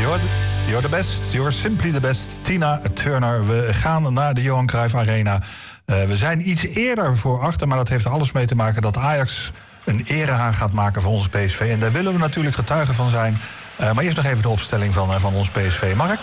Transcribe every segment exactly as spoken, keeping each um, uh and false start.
You're, you're the best, you're simply the best. Tina Turner, we gaan naar de Johan Cruijff Arena. Uh, we zijn iets eerder voor achter, maar dat heeft er alles mee te maken dat Ajax een erehaag gaat maken voor ons P S V. En daar willen we natuurlijk getuigen van zijn. Uh, maar eerst nog even de opstelling van, uh, van ons P S V. Mark?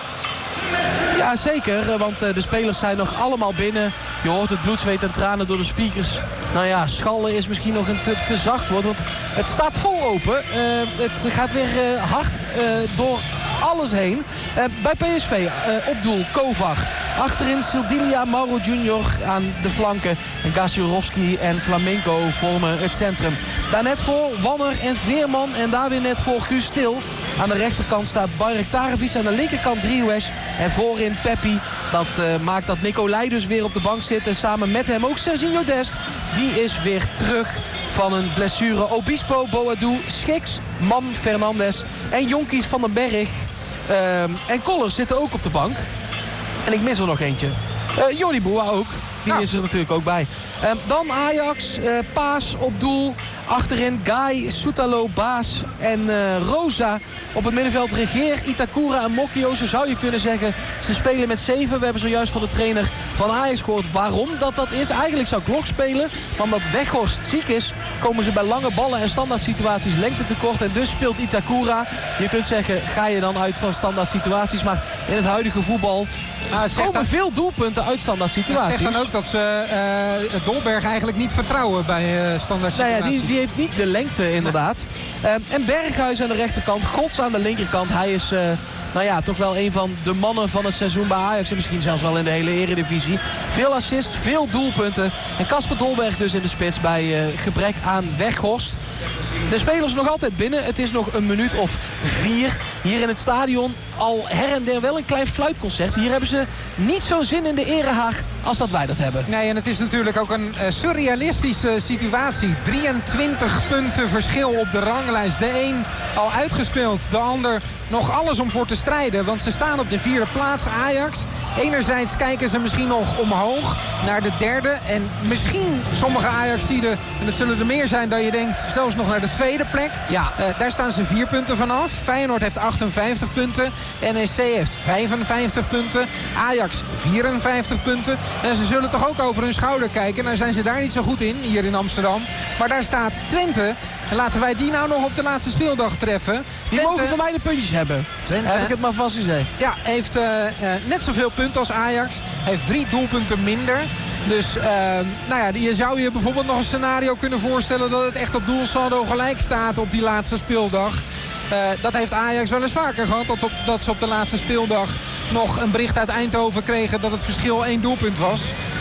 Ja, zeker, want de spelers zijn nog allemaal binnen. Je hoort het bloed, zweet en tranen door de speakers. Nou ja, schallen is misschien nog een te, te zacht woord, want het staat vol open. Uh, het gaat weer uh, hard uh, door alles heen. Uh, bij P S V uh, op doel Kovar. Achterin Sildilia, Mauro Junior aan de flanken. En Gasiorowski en Flamenco vormen het centrum. Daar net voor Wanner en Veerman. En daar weer net voor Guus Til. Aan de rechterkant staat Bayrak Tarevic. Aan de linkerkant Driehues. En voorin Peppi. Dat uh, maakt dat Nicolai dus weer op de bank zit. En samen met hem ook Serginho Dest. Die is weer terug van een blessure. Obispo, Boadou, Schiks, Man, Fernandes en Jonkies van den Berg. Uh, en Koller zitten ook op de bank. En ik mis er nog eentje. Uh, Jordi Boa ook. Die nou. is er natuurlijk ook bij. Uh, dan Ajax, uh, Paas op doel. Achterin Guy, Soetalo, Baas en uh, Rosa. Op het middenveld Regeer, Itakura en Mokio. Zo zou je kunnen zeggen. Ze spelen met zeven. We hebben zojuist van de trainer van Ajax gehoord waarom dat dat is. Eigenlijk zou Klok spelen. Maar omdat Weghorst ziek is, komen ze bij lange ballen en standaard situaties lengte tekort. En dus speelt Itakura. Je kunt zeggen, ga je dan uit van standaard situaties. Maar in het huidige voetbal nou, komen dan veel doelpunten uit standaard situaties. Het zegt dan ook dat ze uh, Dolberg eigenlijk niet vertrouwen bij uh, standaard situaties. Nou ja, die, die heeft niet de lengte inderdaad. Uh, en Berghuis aan de rechterkant, Gods aan de linkerkant. Hij is uh, nou ja, toch wel een van de mannen van het seizoen bij Ajax. En misschien zelfs wel in de hele eredivisie. Veel assist, veel doelpunten. En Kasper Dolberg dus in de spits bij uh, gebrek aan Weghorst. De spelers nog altijd binnen. Het is nog een minuut of vier. Hier in het stadion al her en der wel een klein fluitconcert. Hier hebben ze niet zo'n zin in de erehaag als dat wij dat hebben. Nee, en het is natuurlijk ook een uh, surrealistische situatie. drieëntwintig punten verschil op de ranglijst. De een al uitgespeeld, de ander nog alles om voor te strijden. Want ze staan op de vierde plaats, Ajax. Enerzijds kijken ze misschien nog omhoog naar de derde. En misschien sommige Ajaxiden, en dat zullen er meer zijn dan je denkt, zelfs nog naar de tweede plek. Ja. Uh, daar staan ze vier punten vanaf. Feyenoord heeft achtenvijftig punten. N E C heeft vijfenvijftig punten. Ajax vierenvijftig punten. En ze zullen toch ook over hun schouder kijken. Nou zijn ze daar niet zo goed in, hier in Amsterdam. Maar daar staat Twente. En laten wij die nou nog op de laatste speeldag treffen. Die Twente, mogen van mij de puntjes hebben. Twente, heb ik het maar vast gezegd. Ja, heeft uh, uh, net zoveel punten als Ajax. Heeft drie doelpunten minder. Dus uh, nou ja, je zou je bijvoorbeeld nog een scenario kunnen voorstellen dat het echt op doelsaldo gelijk staat op die laatste speeldag. Uh, dat heeft Ajax wel eens vaker gehad. Dat, op, dat ze op de laatste speeldag nog een bericht uit Eindhoven kregen dat het verschil één doelpunt was.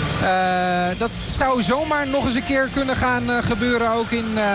Uh, dat zou zomaar nog eens een keer kunnen gaan uh, gebeuren ook in... Uh,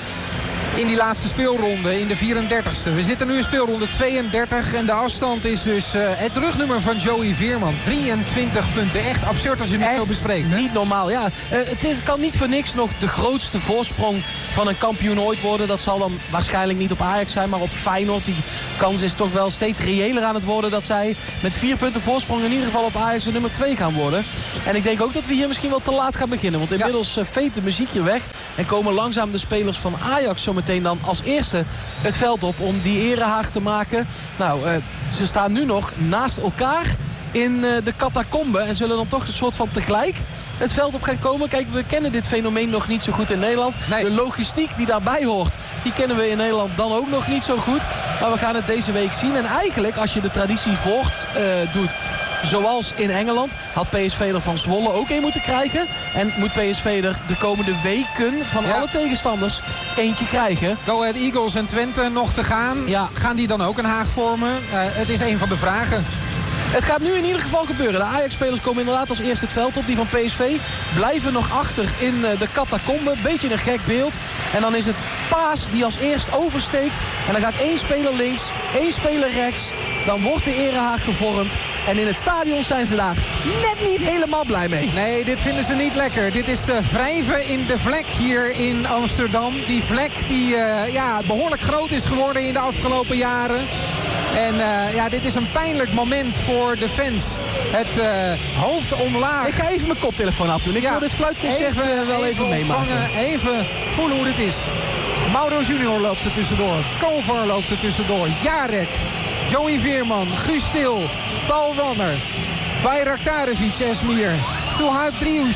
In die laatste speelronde, in de vierendertigste. We zitten nu in speelronde tweeëndertig. En de afstand is dus uh, het rugnummer van Joey Veerman. drieëntwintig punten. Echt absurd als je het zo bespreekt. Hè? Niet normaal, ja. Uh, het is, kan niet voor niks nog de grootste voorsprong van een kampioen ooit worden. Dat zal dan waarschijnlijk niet op Ajax zijn, maar op Feyenoord. Die kans is toch wel steeds reëler aan het worden dat zij met vier punten voorsprong in ieder geval op Ajax de nummer twee gaan worden. En ik denk ook dat we hier misschien wel te laat gaan beginnen. Want inmiddels ja. uh, veet de muziek hier weg. En komen langzaam de spelers van Ajax zo meteen dan als eerste het veld op om die erehaag te maken. Nou, uh, ze staan nu nog naast elkaar in uh, de catacombe en zullen dan toch een soort van tegelijk het veld op gaan komen. Kijk, we kennen dit fenomeen nog niet zo goed in Nederland. Nee. De logistiek die daarbij hoort, die kennen we in Nederland dan ook nog niet zo goed. Maar we gaan het deze week zien. En eigenlijk, als je de traditie voort uh, doet, zoals in Engeland, had P S V er van Zwolle ook een moeten krijgen. En moet P S V er de komende weken van ja. alle tegenstanders eentje krijgen. Go Ahead Eagles en Twente nog te gaan. Ja. Gaan die dan ook een haag vormen? Uh, het is een van de vragen. Het gaat nu in ieder geval gebeuren. De Ajax-spelers komen inderdaad als eerste het veld op. Die van P S V blijven nog achter in de catacombe. Beetje een gek beeld. En dan is het Paas die als eerst oversteekt. En dan gaat één speler links, één speler rechts. Dan wordt de erehaag gevormd. En in het stadion zijn ze daar net niet helemaal blij mee. Nee, dit vinden ze niet lekker. Dit is uh, wrijven in de vlek hier in Amsterdam. Die vlek die uh, ja, behoorlijk groot is geworden in de afgelopen jaren. En uh, ja, dit is een pijnlijk moment voor de fans. Het uh, hoofd omlaag. Ik ga even mijn koptelefoon afdoen. Ik ja, wil dit fluitconcert even, uh, wel even, even meemaken. Vangen, even voelen hoe dit is. Mauro Junior loopt er tussendoor. Kovar loopt er tussendoor. Jarek. Joey Veerman, Guus Til, Paul Wanner, Bayraktarevic, Esmir, Suhaib Driouche,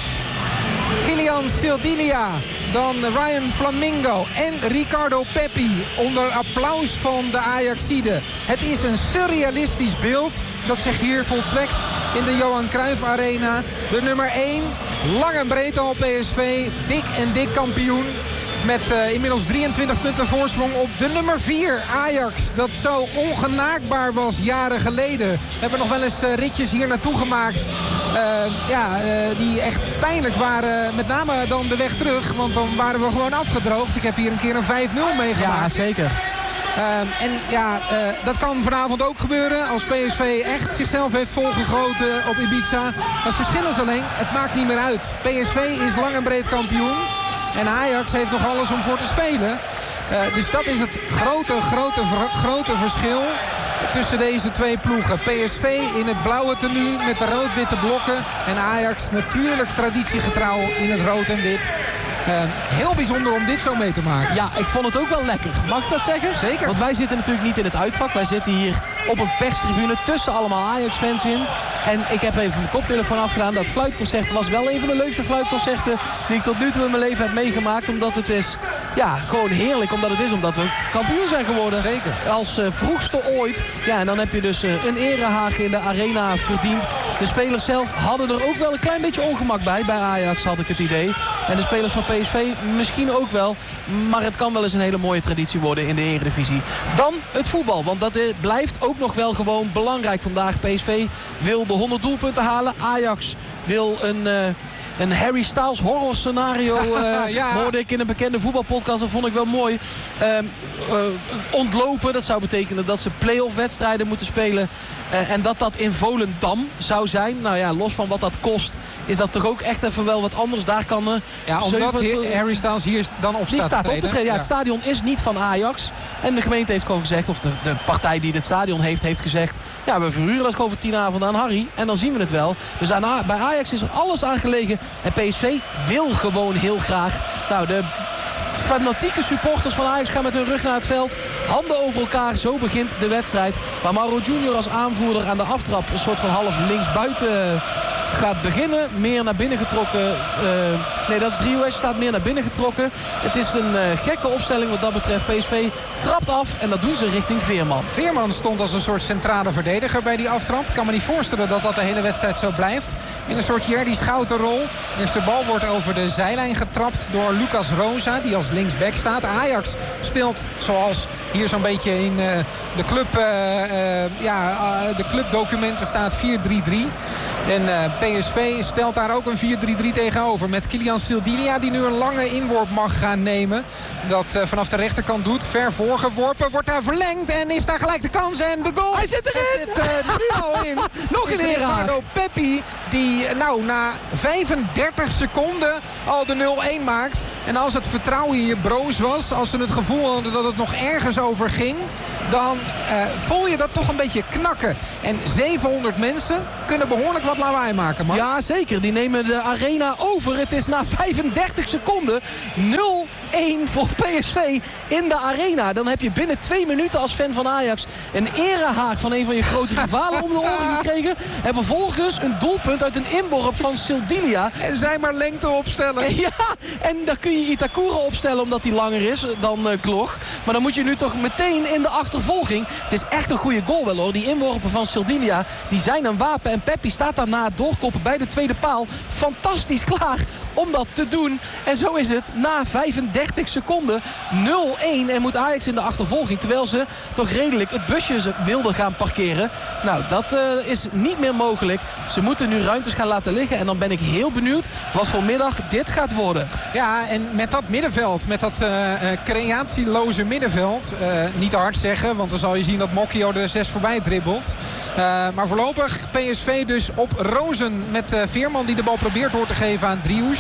Kilian Sildilia, dan Ryan Flamingo en Ricardo Peppi onder applaus van de Ajaxiden. Het is een surrealistisch beeld dat zich hier voltrekt in de Johan Cruijff Arena. De nummer één, lang en breed al P S V, dik en dik kampioen. Met uh, inmiddels drieëntwintig punten voorsprong op de nummer vier, Ajax. Dat zo ongenaakbaar was jaren geleden. We hebben nog wel eens uh, ritjes hier naartoe gemaakt. Uh, ja, uh, die echt pijnlijk waren. Met name dan de weg terug. Want dan waren we gewoon afgedroogd. Ik heb hier een keer een vijf nul meegemaakt. Ja, zeker. Uh, en ja, uh, dat kan vanavond ook gebeuren. Als P S V echt zichzelf heeft volgegoten op Ibiza. Het verschil is alleen, het maakt niet meer uit. P S V is lang en breed kampioen. En Ajax heeft nog alles om voor te spelen. Uh, dus dat is het grote, grote, grote verschil tussen deze twee ploegen. P S V in het blauwe tenue met de rood-witte blokken. En Ajax natuurlijk traditiegetrouw in het rood en wit. Uh, heel bijzonder om dit zo mee te maken. Ja, ik vond het ook wel lekker. Mag ik dat zeggen? Zeker. Want wij zitten natuurlijk niet in het uitvak. Wij zitten hier op een perstribune tussen allemaal Ajax-fans in. En ik heb even mijn koptelefoon afgedaan. Dat fluitconcert was wel een van de leukste fluitconcerten die ik tot nu toe in mijn leven heb meegemaakt. Omdat het is, ja, gewoon heerlijk. Omdat het is omdat we kampioen zijn geworden. Zeker. Als uh, vroegste ooit. Ja, en dan heb je dus uh, een erehaag in de arena verdiend. De spelers zelf hadden er ook wel een klein beetje ongemak bij. Bij Ajax had ik het idee. En de spelers van P S V misschien ook wel. Maar het kan wel eens een hele mooie traditie worden in de Eredivisie. Dan het voetbal. Want dat blijft ook nog wel gewoon belangrijk vandaag. P S V wil de honderd doelpunten halen. Ajax wil een... Uh, Een Harry Styles horror scenario uh, ja. hoorde ik in een bekende voetbalpodcast. Dat vond ik wel mooi. Uh, uh, ontlopen, dat zou betekenen dat ze play-off wedstrijden moeten spelen. Uh, en dat dat in Volendam zou zijn. Nou ja, los van wat dat kost, is dat toch ook echt even wel wat anders. Daar kan uh, ja, omdat zeven, Harry Styles hier dan op die staat, staat op te treden. Ja, ja. Het stadion is niet van Ajax. En de gemeente heeft gewoon gezegd, of de, de partij die dit stadion heeft, heeft gezegd... ja, we verhuren dat gewoon voor tien avonden aan Harry. En dan zien we het wel. Dus aan, bij Ajax is er alles aan gelegen. En P S V wil gewoon heel graag... Nou, de fanatieke supporters van Ajax gaan met hun rug naar het veld. Handen over elkaar, zo begint de wedstrijd. Waar Mauro Junior als aanvoerder aan de aftrap... een soort van half linksbuiten gaat beginnen. Meer naar binnen getrokken. Uh, nee, dat is Driouche, staat meer naar binnen getrokken. Het is een uh, gekke opstelling wat dat betreft. P S V trapt af en dat doen ze richting Veerman. Veerman stond als een soort centrale verdediger bij die aftrap. Ik kan me niet voorstellen dat dat de hele wedstrijd zo blijft. In een soort Jerdy Schoutenrol. De eerste bal wordt over de zijlijn getrapt door Lucas Rosa, die als linksback staat. Ajax speelt zoals hier zo'n beetje in uh, de club, uh, uh, ja, uh, de clubdocumenten staat vier drie drie. En uh, P S V stelt daar ook een vier drie drie tegenover. Met Kilian Sildilia die nu een lange inworp mag gaan nemen. Dat uh, vanaf de rechterkant doet. Ver voorgeworpen. Wordt daar verlengd. En is daar gelijk de kans. En de goal. Hij zit erin. Hij zit uh, nu al in. Nog een Ricardo Peppi. Die nou na vijfendertig seconden al de nul één maakt. En als het vertrouwen hier broos was. Als ze het gevoel hadden dat het nog ergens over ging. Dan uh, voel je dat toch een beetje knakken. En zevenhonderd mensen kunnen behoorlijk wat lawaai maken, man. Ja, zeker. Die nemen de arena over. Het is na vijfendertig seconden nul één voor P S V in de arena. Dan heb je binnen twee minuten als fan van Ajax een erehaag van een van je grote rivalen om de oren gekregen. En vervolgens een doelpunt uit een inworp van Sildilia. En zij maar lengte opstellen. Ja, en dan kun je Itakura opstellen omdat hij langer is dan uh, Klok. Maar dan moet je nu toch meteen in de achtervolging. Het is echt een goede goal wel hoor. Die inworpen van Sildilia, die zijn een wapen. En Peppi staat daar na het doorkoppen bij de tweede paal fantastisch klaar om dat te doen. En zo is het na vijfendertig seconden nul één. En moet Ajax in de achtervolging. Terwijl ze toch redelijk het busje wilden gaan parkeren. Nou, dat uh, is niet meer mogelijk. Ze moeten nu ruimtes gaan laten liggen. En dan ben ik heel benieuwd wat voor middag dit gaat worden. Ja, en met dat middenveld. Met dat uh, uh, creatieloze middenveld. Uh, niet te hard zeggen, want dan zal je zien dat Mokio er zes voorbij dribbelt. Uh, maar voorlopig P S V dus op rozen met uh, Veerman die de bal probeert door te geven aan Driouche.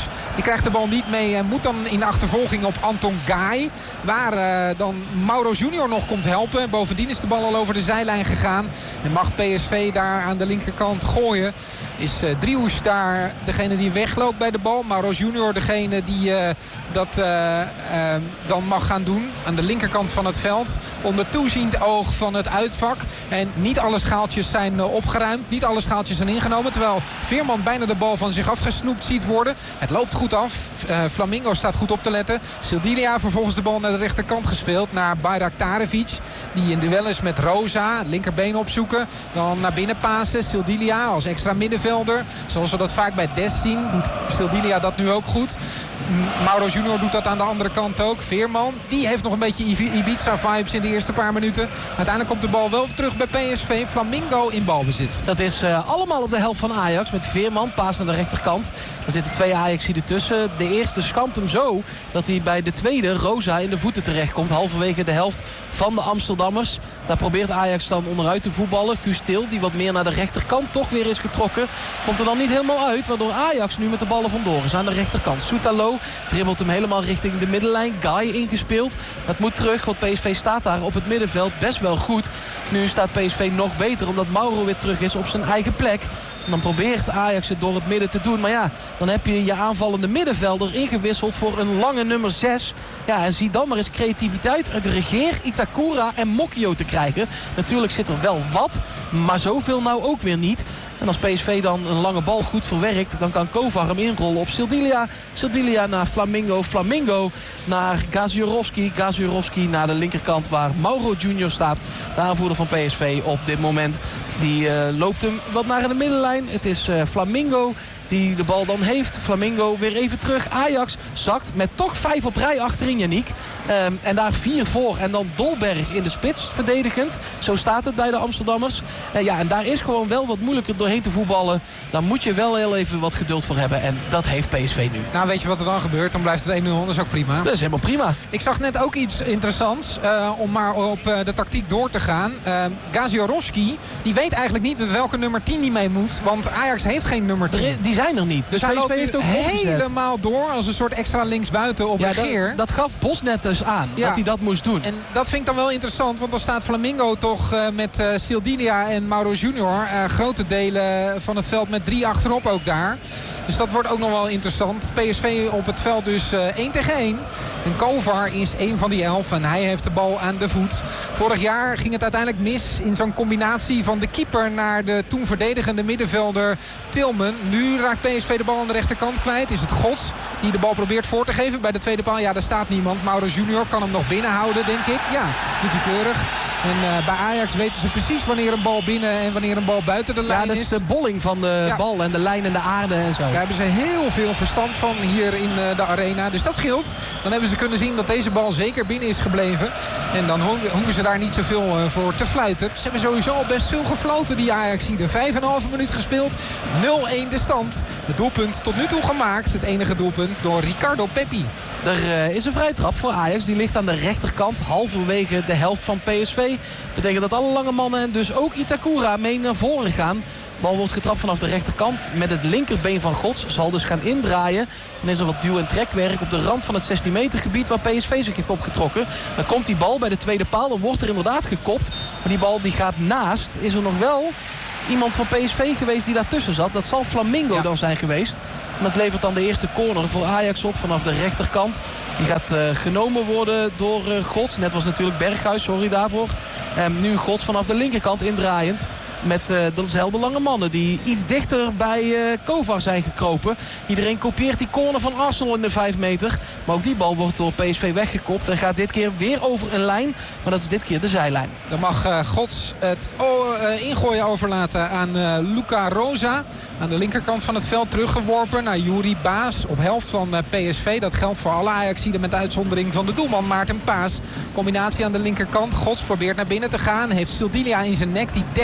Goets. Die krijgt de bal niet mee en moet dan in de achtervolging op Anton Gaay. Waar uh, dan Mauro Junior nog komt helpen. Bovendien is de bal al over de zijlijn gegaan. En mag P S V daar aan de linkerkant gooien. Is uh, Driouche daar degene die wegloopt bij de bal. Mauro Junior degene die uh, dat uh, uh, dan mag gaan doen. Aan de linkerkant van het veld. Onder toeziend oog van het uitvak. En niet alle schaaltjes zijn uh, opgeruimd. Niet alle schaaltjes zijn ingenomen. Terwijl Veerman bijna de bal van zich afgesnoept ziet worden. Het loopt goed af. Uh, Flamingo staat goed op te letten. Sildilia vervolgens de bal naar de rechterkant gespeeld. Naar Bayraktarevic. Die in duel is met Rosa. Linkerbeen opzoeken. Dan naar binnen pasen. Sildilia als extra middenvelder. Zoals we dat vaak bij Des zien. Doet Sildilia dat nu ook goed. Mauro Junior doet dat aan de andere kant ook. Veerman, die heeft nog een beetje Ibiza-vibes in de eerste paar minuten. Uiteindelijk komt de bal wel terug bij P S V. Flamingo in balbezit. Dat is uh, allemaal op de helft van Ajax. Met Veerman, paas naar de rechterkant. Er zitten twee Ajaxiden tussen. De eerste schampt hem zo dat hij bij de tweede, Rosa, in de voeten terechtkomt. Halverwege de helft van de Amsterdammers. Daar probeert Ajax dan onderuit te voetballen. Guus Til, die wat meer naar de rechterkant toch weer is getrokken. Komt er dan niet helemaal uit. Waardoor Ajax nu met de ballen vandoor is aan de rechterkant. Soetalo dribbelt hem helemaal richting de middenlijn. Guy ingespeeld. Dat moet terug, want P S V staat daar op het middenveld best wel goed. Nu staat P S V nog beter, omdat Mauro weer terug is op zijn eigen plek. En dan probeert Ajax het door het midden te doen. Maar ja, dan heb je je aanvallende middenvelder ingewisseld voor een lange nummer zes. Ja, en zie dan maar eens creativiteit uit Regeer, Itakura en Mokio te krijgen. Natuurlijk zit er wel wat, maar zoveel nou ook weer niet. En als P S V dan een lange bal goed verwerkt, dan kan Kovar hem inrollen op Sildilia. Sildilia naar Flamingo. Flamingo naar Gaziorowski. Gaziorowski naar de linkerkant waar Mauro Junior staat. De aanvoerder van P S V op dit moment. Die uh, loopt hem wat naar de middenlijn. Het is uh, Flamingo die de bal dan heeft. Flamingo weer even terug. Ajax zakt met toch vijf op rij achterin, Yannick. Um, en daar vier voor. En dan Dolberg in de spits verdedigend. Zo staat het bij de Amsterdammers. Uh, ja, en daar is gewoon wel wat moeilijker doorheen te voetballen. Daar moet je wel heel even wat geduld voor hebben. En dat heeft P S V nu. Nou, weet je wat er dan gebeurt? Dan blijft het één nul. Dat is ook prima. Dat is helemaal prima. Ik zag net ook iets interessants. Uh, om maar op uh, de tactiek door te gaan. Uh, Gaziorowski, die weet eigenlijk niet met welke nummer tien die mee moet. Want Ajax heeft geen nummer tien. Die zijn er niet. Dus P S V hij loopt heeft ook helemaal door als een soort extra linksbuiten op ja, Regeer. Dat, dat gaf Bos net dus aan, ja. dat hij dat moest doen. En dat vind ik dan wel interessant, want dan staat Flamingo toch uh, met uh, Sildilia en Mauro Junior. Uh, grote delen van het veld met drie achterop ook daar. Dus dat wordt ook nog wel interessant. P S V op het veld dus uh, één tegen één. En Kovar is één van die elf en hij heeft de bal aan de voet. Vorig jaar ging het uiteindelijk mis in zo'n combinatie van de keeper naar de toen verdedigende middenvelder Tilman. Nu raakt P S V de bal aan de rechterkant kwijt. Is het Gods die de bal probeert voor te geven bij de tweede paal. Ja, daar staat niemand. Mauro Junior kan hem nog binnenhouden, denk ik. Ja, doet hij keurig. En uh, bij Ajax weten ze precies wanneer een bal binnen en wanneer een bal buiten de lijn is. Ja, dat is de bolling van de ja. bal en de lijn en de aarde en zo. Daar hebben ze heel veel verstand van hier in uh, de arena. Dus dat scheelt. Dan hebben ze kunnen zien dat deze bal zeker binnen is gebleven. En dan ho hoeven ze daar niet zoveel uh, voor te fluiten. Ze hebben sowieso al best veel gefloten, die Ajaxiden. Vijf en een halve minuut gespeeld. nul-één de stand. Het doelpunt tot nu toe gemaakt. Het enige doelpunt door Ricardo Pepi. Er uh, is een vrije trap voor Ajax. Die ligt aan de rechterkant. Halverwege de helft van P S V. Betekent dat alle lange mannen en dus ook Itakura mee naar voren gaan. De bal wordt getrapt vanaf de rechterkant. Met het linkerbeen van Gods. Zal dus gaan indraaien. Dan is er wat duw- en trekwerk op de rand van het zestien meter gebied waar P S V zich heeft opgetrokken. Dan komt die bal bij de tweede paal. Dan wordt er inderdaad gekopt. Maar die bal die gaat naast. Is er nog wel iemand van P S V geweest die daartussen zat. Dat zal Flamingo ja. dan zijn geweest. En dat levert dan de eerste corner voor Ajax op vanaf de rechterkant. Die gaat uh, genomen worden door uh, Gods. Net was natuurlijk Berghuis, sorry daarvoor. En nu Gods vanaf de linkerkant indraaiend. Met uh, dezelfde lange mannen die iets dichter bij uh, Kovar zijn gekropen. Iedereen kopieert die corner van Arsenal in de vijf meter. Maar ook die bal wordt door P S V weggekopt. En gaat dit keer weer over een lijn. Maar dat is dit keer de zijlijn. Dan mag uh, Gods het oh, uh, ingooien overlaten aan uh, Luca Rosa. Aan de linkerkant van het veld teruggeworpen naar Juri Baas. Op helft van uh, P S V. Dat geldt voor alle Ajaxiden met uitzondering van de doelman Maarten Paas. Combinatie aan de linkerkant. Gods probeert naar binnen te gaan. Heeft Sildilia in zijn nek. Die dekt echt heel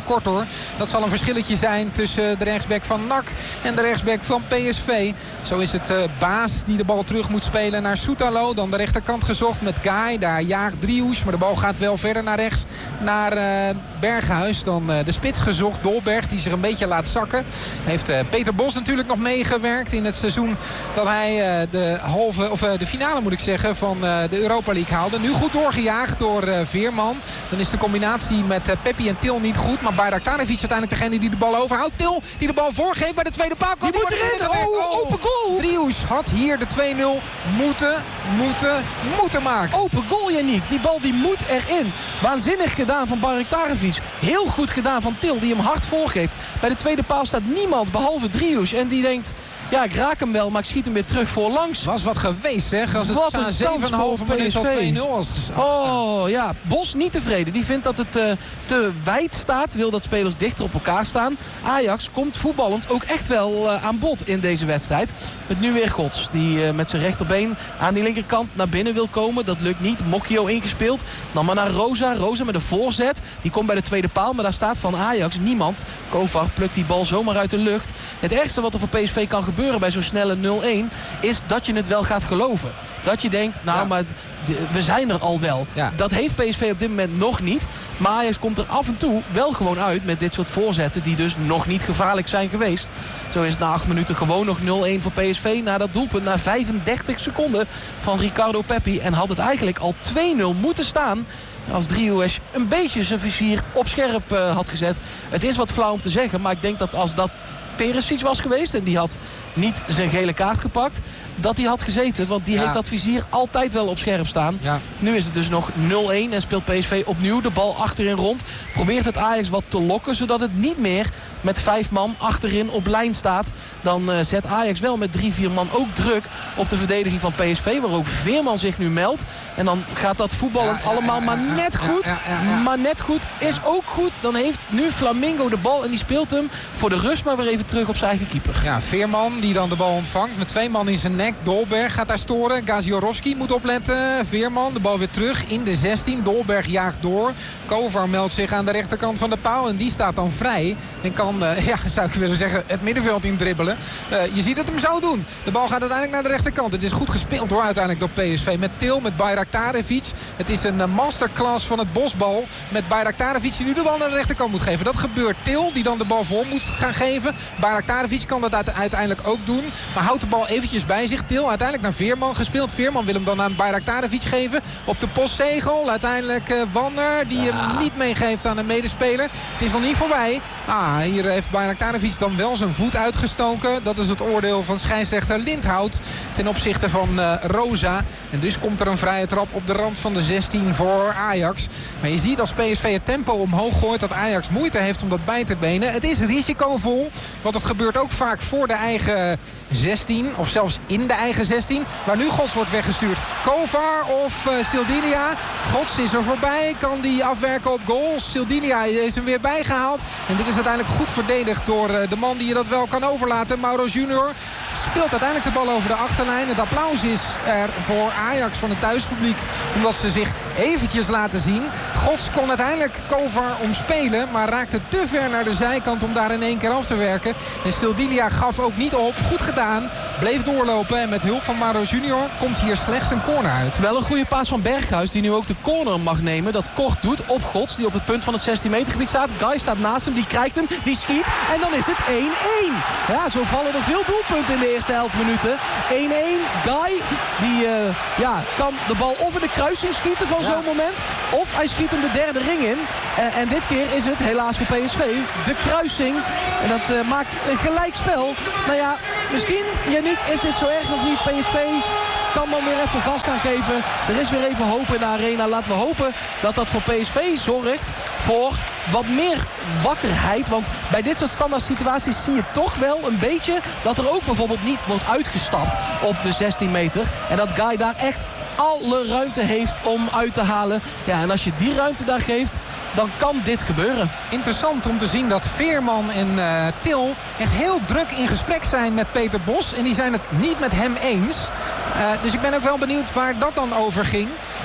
kort hoor. Dat zal een verschilletje zijn tussen de rechtsback van N A C en de rechtsback van P S V. Zo is het uh, Baas die de bal terug moet spelen naar Soetalo. Dan de rechterkant gezocht met Guy. Daar jaagt Driehoes, maar de bal gaat wel verder naar rechts. Naar uh, Berghuis. Dan uh, de spits gezocht, Dolberg, die zich een beetje laat zakken. Heeft uh, Peter Bos natuurlijk nog meegewerkt in het seizoen dat hij uh, de halve, of uh, de finale moet ik zeggen, van uh, de Europa League haalde. Nu goed doorgejaagd door uh, Veerman. Dan is de combinatie met uh, Peppi en Til niet goed. Maar Bayraktarevic uiteindelijk degene die de bal overhoudt. Til die de bal voorgeeft bij de tweede paal. Die, die moet erin. Oh, oh, open goal. Driehoes had hier de twee nul moeten, moeten, moeten maken. Open goal, Yannick. Die bal die moet erin. Waanzinnig gedaan van Bayraktarevic. Heel goed gedaan van Til die hem hard voorgeeft. Bij de tweede paal staat niemand behalve Driehoes. En die denkt, ja, ik raak hem wel, maar ik schiet hem weer terug voorlangs. Was wat geweest, zeg. Als het wat een zeven komma vijf minuut al twee nul was gestaan. Oh, ja. Bos niet tevreden. Die vindt dat het uh, te wijd staat. Wil dat spelers dichter op elkaar staan. Ajax komt voetballend ook echt wel uh, aan bod in deze wedstrijd. Met nu weer Gods. Die uh, met zijn rechterbeen aan die linkerkant naar binnen wil komen. Dat lukt niet. Mokio ingespeeld. Dan maar naar Rosa. Rosa met een voorzet. Die komt bij de tweede paal. Maar daar staat van Ajax niemand. Kovar plukt die bal zomaar uit de lucht. Het ergste wat er voor P S V kan gebeuren bij zo'n snelle nul-een is dat je het wel gaat geloven. Dat je denkt, nou ja, maar we zijn er al wel. Ja. Dat heeft P S V op dit moment nog niet. Maar Ajax komt er af en toe wel gewoon uit met dit soort voorzetten die dus nog niet gevaarlijk zijn geweest. Zo is het na acht minuten gewoon nog nul-een voor P S V na dat doelpunt. Na vijfendertig seconden van Ricardo Peppi. En had het eigenlijk al twee nul moeten staan als Driehoes een beetje zijn vizier op scherp uh, had gezet. Het is wat flauw om te zeggen, maar ik denk dat als dat Perisic was geweest en die had niet zijn gele kaart gepakt, dat hij had gezeten. Want die ja. heeft dat vizier altijd wel op scherp staan. Ja. Nu is het dus nog nul-een en speelt P S V opnieuw de bal achterin rond. Probeert het Ajax wat te lokken, zodat het niet meer met vijf man achterin op lijn staat. Dan uh, zet Ajax wel met drie, vier man ook druk op de verdediging van P S V. Waar ook Veerman zich nu meldt. En dan gaat dat voetballend ja, ja, allemaal ja, ja, maar net goed. Ja, ja, ja, ja. Maar net goed is ook goed. Dan heeft nu Flamingo de bal en die speelt hem voor de rust maar weer even terug op zijn eigen keeper. Ja, Veerman die dan de bal ontvangt met twee man in zijn nek. Dolberg gaat daar storen. Gaziorowski moet opletten. Veerman de bal weer terug in de zestien. Dolberg jaagt door. Kovar meldt zich aan de rechterkant van de paal en die staat dan vrij. En kan, uh, ja, zou ik willen zeggen, het middenveld indribbelen. Uh, je ziet het hem zo doen. De bal gaat uiteindelijk naar de rechterkant. Het is goed gespeeld hoor uiteindelijk door P S V. Met Til, met Bayraktarevic. Het is een uh, masterclass van het bosbal. Met Bayraktarevic die nu de bal naar de rechterkant moet geven. Dat gebeurt. Til die dan de bal voor moet gaan geven. Bayraktarevic kan dat uiteindelijk ook doen. Maar houdt de bal eventjes bij zich. Til uiteindelijk naar Veerman gespeeld. Veerman wil hem dan aan Bayraktarevic geven. Op de postzegel. Uiteindelijk uh, Wanner die ja. hem niet meegeeft aan een medespeler. Het is nog niet voorbij. Ah, hier heeft Bayraktarevic dan wel zijn voet uitgestoken. Dat is het oordeel van scheidsrechter Lindhout ten opzichte van uh, Rosa. En dus komt er een vrije trap op de rand van de zestien voor Ajax. Maar je ziet als P S V het tempo omhoog gooit dat Ajax moeite heeft om dat bij te benen. Het is risicovol. Want het gebeurt ook vaak voor de eigen zestien. Of zelfs in de eigen zestien. Waar nu Gods wordt weggestuurd. Kovar of uh, Sildinia. Gods is er voorbij. Kan die afwerken op goal. Sildinia heeft hem weer bijgehaald. En dit is uiteindelijk goed verdedigd door uh, de man die je dat wel kan overlaten. Mauro Junior speelt uiteindelijk de bal over de achterlijn. Het applaus is er voor Ajax van het thuispubliek. Omdat ze zich eventjes laten zien. Gods kon uiteindelijk Kovar omspelen. Maar raakte te ver naar de zijkant om daar in één keer af te werken. En Sildinia gaf ook niet op. Goed gedaan. Bleef doorlopen. En met hulp van Mauro Junior komt hier slechts een corner uit. Wel een goede paas van Berghuis. Die nu ook de corner mag nemen. Dat kort doet op Gods. Die op het punt van het zestien meter gebied staat. Guy staat naast hem. Die krijgt hem. Die schiet. En dan is het één-één. Ja, zo vallen er veel doelpunten in de eerste elf minuten. één-één. Guy. Die uh, ja, kan de bal of in de kruising schieten van ja. zo'n moment. Of hij schiet hem de derde ring in. Uh, en dit keer is het helaas voor P S V de kruising. En dat uh, maakt een gelijkspel. Nou ja, misschien, Yannick, is dit zo erg nog niet. P S V kan dan weer even gas gaan geven. Er is weer even hoop in de arena. Laten we hopen dat dat voor P S V zorgt voor wat meer wakkerheid. Want bij dit soort standaard situaties zie je toch wel een beetje dat er ook bijvoorbeeld niet wordt uitgestapt op de zestien meter. En dat Guy daar echt alle ruimte heeft om uit te halen. Ja, en als je die ruimte daar geeft, dan kan dit gebeuren. Interessant om te zien dat Veerman en uh, Til echt heel druk in gesprek zijn met Peter Bos. En die zijn het niet met hem eens. Uh, dus ik ben ook wel benieuwd waar dat dan over ging.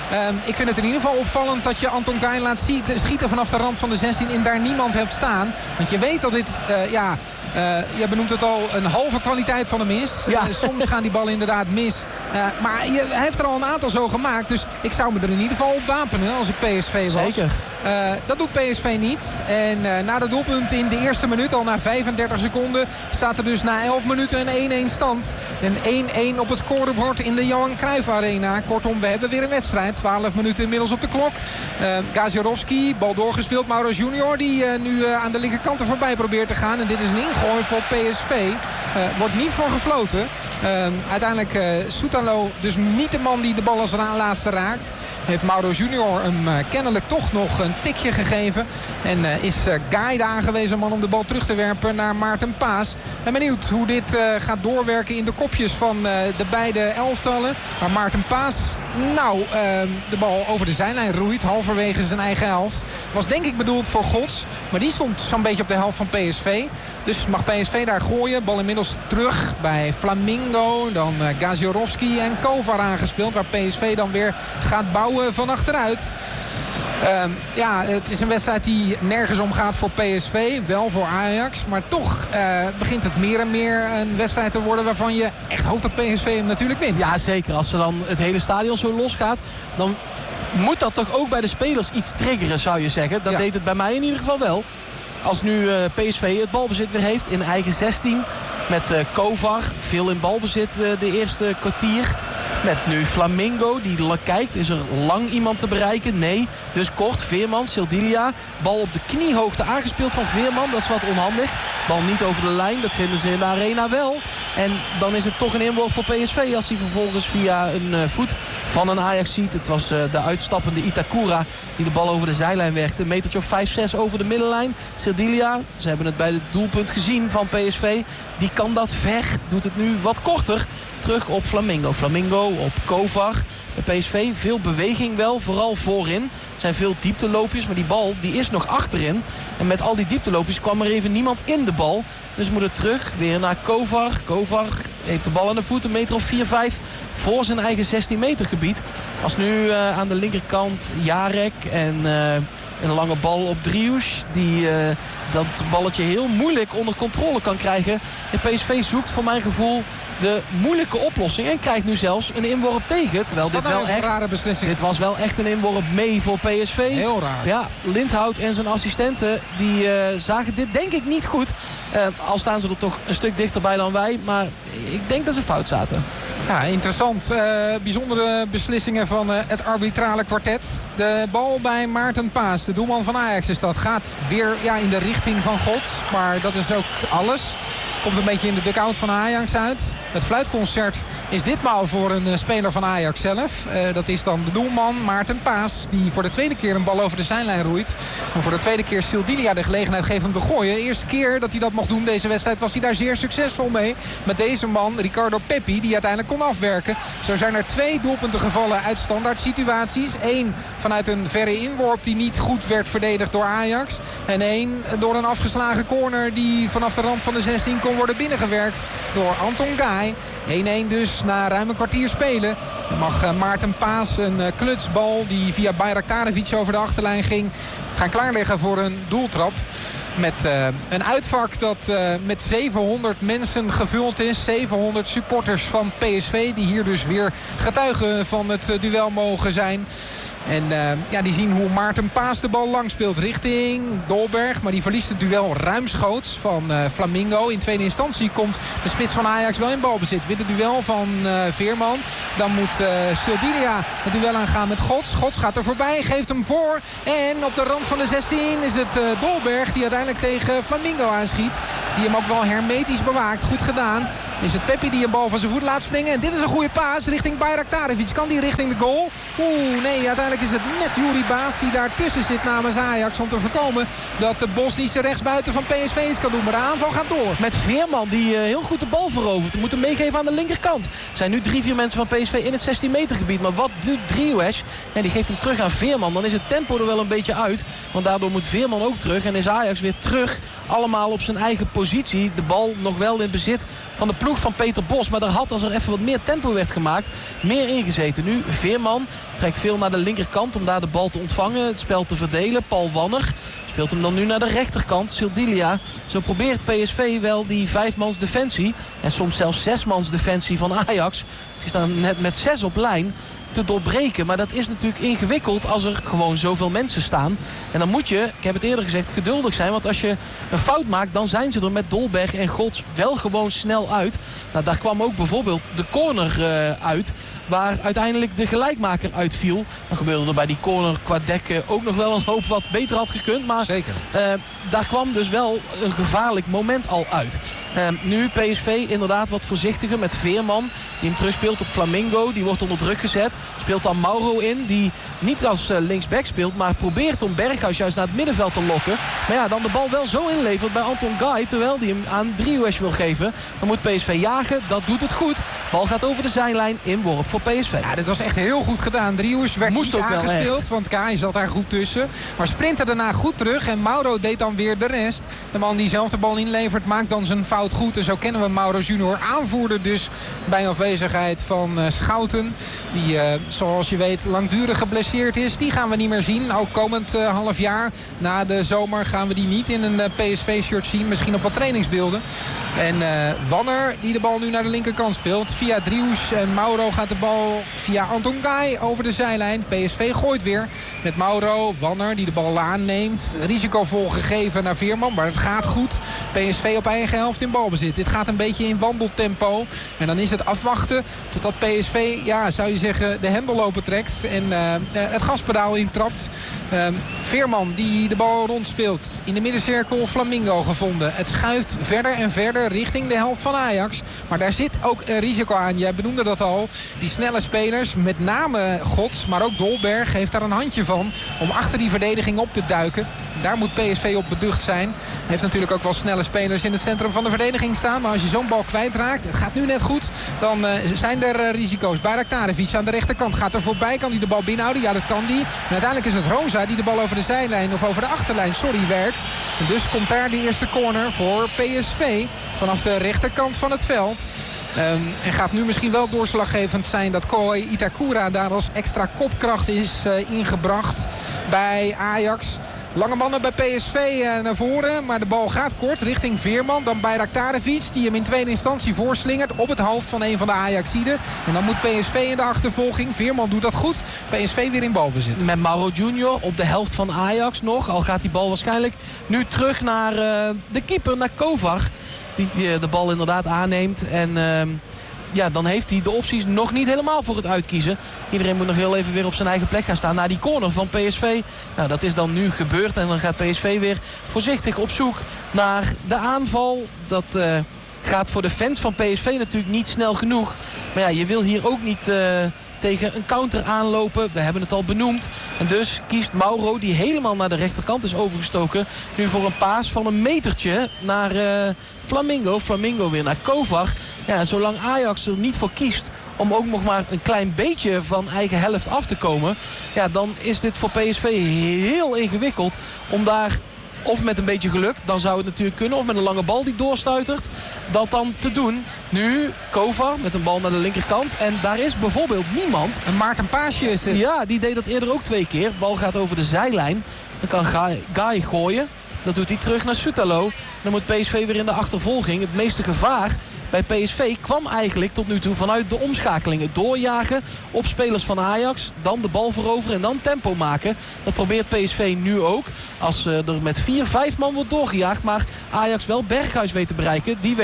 Um, ik vind het in ieder geval opvallend dat je Anton Guy laat schieten vanaf de rand van de zestien en daar niemand hebt staan. Want je weet dat dit, uh, ja, uh, je benoemt het al, een halve kwaliteit van hem is. Ja. Uh, soms gaan die ballen inderdaad mis. Uh, maar je, hij heeft er al een aantal zo gemaakt. Dus ik zou me er in ieder geval op wapenen als ik P S V was. Zeker. Uh, dat doet P S V niet. En uh, na de doelpunt in de eerste minuut, al na vijfendertig seconden, staat er dus na elf minuten een één-één stand. Een één-één op het scorebord in de Johan Cruijff Arena. Kortom, we hebben weer een wedstrijd. twaalf minuten inmiddels op de klok. Uh, Gaziorowski, bal doorgespeeld. Mauro Junior die uh, nu uh, aan de linkerkant er voorbij probeert te gaan. En dit is een ingooi voor P S V. Uh, wordt niet voor gefloten. Uh, uiteindelijk uh, Soetalo, dus niet de man die de bal als laatste raakt. Heeft Mauro Junior hem uh, kennelijk toch nog een tikje gegeven. En uh, is uh, Guy de aangewezen man om de bal terug te werpen naar Maarten Paas. En benieuwd hoe dit uh, gaat doorwerken in de kopjes van uh, de beide elftallen. Maar Maarten Paas, nou, uh, de bal over de zijlijn roeit. Halverwege zijn eigen helft. Was denk ik bedoeld voor Gods. Maar die stond zo'n beetje op de helft van P S V. Dus mag P S V daar gooien. Bal inmiddels terug bij Flamingo. Dan uh, Gaziorowski en Kovar aangespeeld. Waar P S V dan weer gaat bouwen van achteruit. Uh, ja, het is een wedstrijd die nergens om gaat voor P S V. Wel voor Ajax. Maar toch uh, begint het meer en meer een wedstrijd te worden waarvan je echt hoopt dat P S V hem natuurlijk wint. Ja, zeker. Als er dan het hele stadion zo losgaat, dan moet dat toch ook bij de spelers iets triggeren, zou je zeggen. Dat ja. deed het bij mij in ieder geval wel. Als nu uh, P S V het balbezit weer heeft in eigen zestien. Met uh, Kovar, veel in balbezit uh, de eerste kwartier. Met nu Flamingo, die kijkt. Is er lang iemand te bereiken? Nee. Dus kort, Veerman, Sildilia. Bal op de kniehoogte aangespeeld van Veerman. Dat is wat onhandig. Bal niet over de lijn, dat vinden ze in de arena wel. En dan is het toch een inworp voor P S V als hij vervolgens via een uh, voet van een Ajax ziet. Het was uh, de uitstappende Itakura die de bal over de zijlijn werkte. Een metertje of vijf, zes over de middenlijn. Sildilia, ze hebben het bij het doelpunt gezien van P S V. Die kan dat ver, doet het nu wat korter. Terug op Flamingo. Flamingo op Kovar. Bij P S V veel beweging wel, vooral voorin. Er zijn veel diepteloopjes, maar die bal die is nog achterin. En met al die diepteloopjes kwam er even niemand in de bal. Dus moet het terug weer naar Kovar. Kovar heeft de bal aan de voet, een meter of vier, vijf voor zijn eigen zestien meter gebied. Als nu uh, aan de linkerkant Jarek en uh, een lange bal op Driouche. Die uh, dat balletje heel moeilijk onder controle kan krijgen. En P S V zoekt voor mijn gevoel de moeilijke oplossing. En krijgt nu zelfs een inworp tegen. Terwijl dit wel echt, rare beslissing. Dit was wel echt een inworp mee voor P S V. Heel raar. Ja, Lindhout en zijn assistenten die uh, zagen dit denk ik niet goed. Uh, al staan ze er toch een stuk dichterbij dan wij. Maar ik denk dat ze fout zaten. Ja, interessant. Uh, bijzondere beslissingen van uh, het arbitrale kwartet. De bal bij Maarten Paas. De doelman van Ajax is dat. Gaat weer ja, in de richting van God. Maar dat is ook alles. Komt een beetje in de dugout van Ajax uit. Het fluitconcert is ditmaal voor een uh, speler van Ajax zelf. Uh, dat is dan de doelman Maarten Paas. Die voor de tweede keer een bal over de zijlijn roeit. En voor de tweede keer Sildilia de gelegenheid geeft om te gooien. De eerste keer dat hij dat mocht doen deze wedstrijd was hij daar zeer succesvol mee. Met deze man, Ricardo Peppi, die uiteindelijk kon afwerken. Zo zijn er twee doelpunten gevallen uit standaard situaties. Eén vanuit een verre inworp die niet goed werd verdedigd door Ajax. En één door een afgeslagen corner die vanaf de rand van de zestien kon worden binnengewerkt door Anton Guy. één-één dus na ruim een kwartier spelen. Dan mag uh, Maarten Paas een uh, klutsbal die via Bayraktarevic over de achterlijn ging gaan klaarleggen voor een doeltrap. Met uh, een uitvak dat uh, met zevenhonderd mensen gevuld is. zevenhonderd supporters van P S V die hier dus weer getuigen van het uh, duel mogen zijn. En uh, ja, die zien hoe Maarten Paas de bal lang speelt richting Dolberg. Maar die verliest het duel ruimschoots van uh, Flamingo. In tweede instantie komt de spits van Ajax wel in balbezit. Wint het duel van uh, Veerman. Dan moet uh, Sildilia het duel aangaan met Gods. Gods gaat er voorbij, geeft hem voor. En op de rand van de zestien is het uh, Dolberg die uiteindelijk tegen Flamingo aanschiet. Die hem ook wel hermetisch bewaakt. Goed gedaan. Is het Peppi die een bal van zijn voet laat springen. En dit is een goede paas richting Bayraktarevic. Kan die richting de goal? Oeh, nee, uiteindelijk Uiteindelijk is het net Juri Baas die daar tussen zit namens Ajax om te voorkomen dat de Bosnische rechtsbuiten van P S V iets kan doen. Maar de aanval gaat door. Met Veerman die uh, heel goed de bal verovert. We moeten meegeven aan de linkerkant. Er zijn nu drie, vier mensen van P S V in het zestien meter gebied. Maar wat doet Driehues? En die geeft hem terug aan Veerman. Dan is het tempo er wel een beetje uit. Want daardoor moet Veerman ook terug. En is Ajax weer terug. Allemaal op zijn eigen positie. De bal nog wel in bezit van de ploeg van Peter Bos. Maar er had, als er even wat meer tempo werd gemaakt, meer ingezeten. Nu Veerman trekt veel naar de linkerkant om daar de bal te ontvangen. Het spel te verdelen. Paul Wanner speelt hem dan nu naar de rechterkant. Sildilia. Zo probeert P S V wel die vijfmans defensie. En soms zelfs zesmans defensie van Ajax. Die staan net met zes op lijn te doorbreken. Maar dat is natuurlijk ingewikkeld als er gewoon zoveel mensen staan. En dan moet je, ik heb het eerder gezegd, geduldig zijn. Want als je een fout maakt, dan zijn ze er met Dolberg en Gods wel gewoon snel uit. Nou, daar kwam ook bijvoorbeeld de corner uh, uit, waar uiteindelijk de gelijkmaker uitviel. Dan gebeurde er bij die corner qua dekken ook nog wel een hoop wat beter had gekund. Maar Zeker. Uh, daar kwam dus wel een gevaarlijk moment al uit. Uh, nu P S V inderdaad wat voorzichtiger met Veerman, die hem terugspeelt op Flamingo. Die wordt onder druk gezet. Speelt dan Mauro in, die niet als uh, linksback speelt, maar probeert om Berghuis juist naar het middenveld te lokken. Maar ja, dan de bal wel zo inlevert bij Anton Guy, terwijl die hem aan Driehues wil geven. Dan moet P S V jagen, dat doet het goed. Bal gaat over de zijlijn, inworp voor P S V. Ja, dit was echt heel goed gedaan. Driehues werd Moest niet ook wel aangespeeld, echt. want Guy zat daar goed tussen. Maar sprintte daarna goed terug en Mauro deed dan weer de rest. De man die zelf de bal inlevert maakt dan zijn fout goed. En zo kennen we Mauro Junior, aanvoerder dus bij afwezigheid van uh, Schouten. Die, uh, zoals je weet, langdurig geblesseerd is. Die gaan we niet meer zien. Ook komend uh, half jaar na de zomer gaan we die niet in een uh, P S V-shirt zien. Misschien op wat trainingsbeelden. En uh, Wanner, die de bal nu naar de linkerkant speelt. Via Driehues en Mauro gaat de bal via Anton Guy over de zijlijn. P S V gooit weer met Mauro. Wanner die de bal aanneemt. Risicovol gegeven naar Veerman, maar het gaat goed. P S V op eigen helft in balbezit. Dit gaat een beetje in wandeltempo. En dan is het afwachten totdat P S V, ja, zou je zeggen, de hendel opentrekt en uh, het gaspedaal intrapt. Uh, Veerman die de bal rondspeelt. In de middencirkel Flamingo gevonden. Het schuift verder en verder richting de helft van Ajax. Maar daar zit ook een risico aan. Jij benoemde dat al. Die snelle spelers, met name Gods, maar ook Dolberg, heeft daar een handje van om achter die verdediging op te duiken. Daar moet P S V op beducht zijn. Heeft natuurlijk ook wel snelle spelers in het centrum van de verdediging staan. Maar als je zo'n bal kwijtraakt, het gaat nu net goed, dan uh, zijn er uh, risico's. Bayraktarevic aan de rechterkant gaat er voorbij. Kan hij de bal binnenhouden? Ja, dat kan die. En uiteindelijk is het Rosa die de bal over de zijlijn of over de achterlijn, sorry, werkt. En dus komt daar de eerste corner voor P S V vanaf de rechterkant van het veld. Um, en gaat nu misschien wel doorslaggevend zijn dat Koi Itakura daar als extra kopkracht is uh, ingebracht bij Ajax. Lange mannen bij P S V uh, naar voren. Maar de bal gaat kort richting Veerman. Dan Bayraktarevic die hem in tweede instantie voorslingert op het hoofd van een van de Ajaxiden. En dan moet P S V in de achtervolging. Veerman doet dat goed. P S V weer in balbezit. Met Mauro Junior op de helft van Ajax nog. Al gaat die bal waarschijnlijk nu terug naar uh, de keeper, naar Kovar. Die uh, de bal inderdaad aanneemt. En uh, ja, dan heeft hij de opties nog niet helemaal voor het uitkiezen. Iedereen moet nog heel even weer op zijn eigen plek gaan staan. Na die corner van P S V. Nou, dat is dan nu gebeurd. En dan gaat P S V weer voorzichtig op zoek naar de aanval. Dat uh, gaat voor de fans van P S V natuurlijk niet snel genoeg. Maar ja, je wil hier ook niet Uh, tegen een counter aanlopen. We hebben het al benoemd. En dus kiest Mauro, die helemaal naar de rechterkant is overgestoken, nu voor een paas van een metertje naar uh, Flamingo. Flamingo weer naar Kovar. Ja, zolang Ajax er niet voor kiest om ook nog maar een klein beetje van eigen helft af te komen, ja, dan is dit voor P S V heel ingewikkeld om daar, of met een beetje geluk, dan zou het natuurlijk kunnen, of met een lange bal die doorstuitert, dat dan te doen. Nu Kovar met een bal naar de linkerkant. En daar is bijvoorbeeld niemand. Een Maarten Paasje is dit. Ja, die deed dat eerder ook twee keer. Bal gaat over de zijlijn. Dan kan Guy, Guy gooien. Dat doet hij terug naar Sutalo. Dan moet P S V weer in de achtervolging. Het meeste gevaar bij P S V kwam eigenlijk tot nu toe vanuit de omschakelingen. Doorjagen op spelers van Ajax. Dan de bal veroveren en dan tempo maken. Dat probeert P S V nu ook. Als er met vier, vijf man wordt doorgejaagd. Maar Ajax wel Berghuis weet te bereiken. Die weet